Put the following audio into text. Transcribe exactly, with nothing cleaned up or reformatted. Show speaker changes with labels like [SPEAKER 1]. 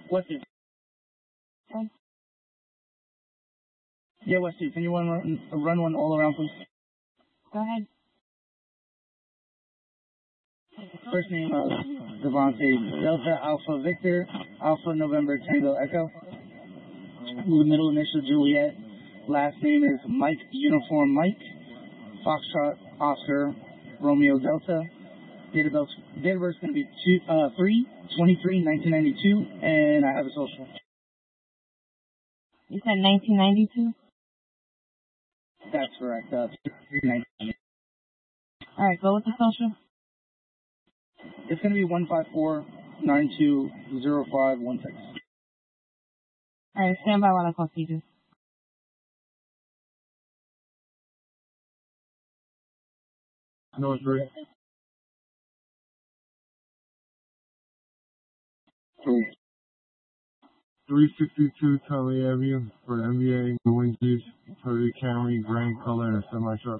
[SPEAKER 1] What's it?
[SPEAKER 2] Okay.
[SPEAKER 1] Yeah, Westy, can you run, run one all around, please?
[SPEAKER 2] Go ahead.
[SPEAKER 1] First name, uh, Devontae, Delta Alpha Victor, Alpha November Tango Echo. The middle initial, Juliet. Last name is Mike, Uniform Mike. Foxtrot, Oscar, Romeo Delta. Date of birth, date of birth is going to be two, uh, three twenty-three nineteen ninety-two, and I have a social.
[SPEAKER 2] You said nineteen ninety-two?
[SPEAKER 1] That's correct. Uh, three nineteen ninety-two.
[SPEAKER 2] All right, go with the social.
[SPEAKER 1] It's going to be one five four nine two zero five one six.
[SPEAKER 2] All right, stand by while I call Caesar.
[SPEAKER 1] No, it's great.
[SPEAKER 3] three sixty-two Tully Avenue for N B A New England, Toyota Camry, Grand Color, and semi-truck.